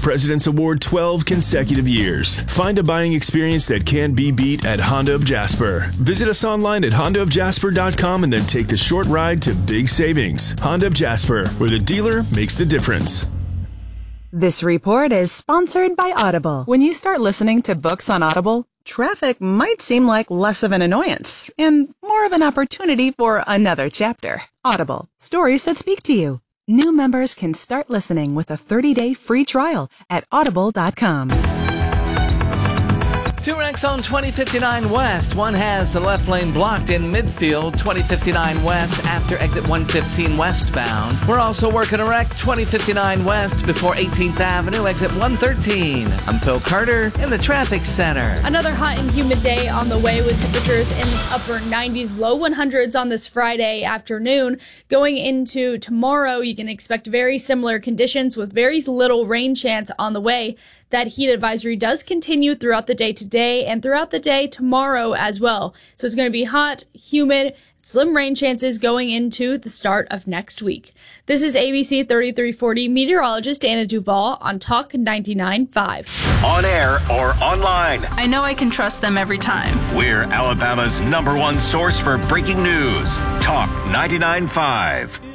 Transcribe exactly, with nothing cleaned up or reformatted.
President's Award twelve consecutive years. Find a buying experience that can't be beat at Honda of Jasper. Visit us online at honda of jasper dot com and then take the short ride to big savings. Honda of Jasper, where the dealer makes the difference. This report is sponsored by Audible. When you start listening to books on Audible, traffic might seem like less of an annoyance and more of an opportunity for another chapter. Audible, stories that speak to you. New members can start listening with a thirty-day free trial at audible dot com. Two wrecks on twenty fifty-nine West. One has the left lane blocked in midfield, twenty fifty-nine West after exit one fifteen westbound. We're also working a wreck twenty fifty-nine West before eighteenth Avenue, exit one thirteen. I'm Phil Carter in the traffic center. Another hot and humid day on the way with temperatures in the upper nineties, low one hundreds on this Friday afternoon. Going into tomorrow, you can expect very similar conditions with very little rain chance on the way. That heat advisory does continue throughout the day today and throughout the day tomorrow as well. So it's going to be hot, humid, slim rain chances going into the start of next week. This is A B C thirty-three forty meteorologist Anna Duvall on Talk ninety-nine point five. On air or online, I know I can trust them every time. We're Alabama's number one source for breaking news. Talk ninety-nine point five.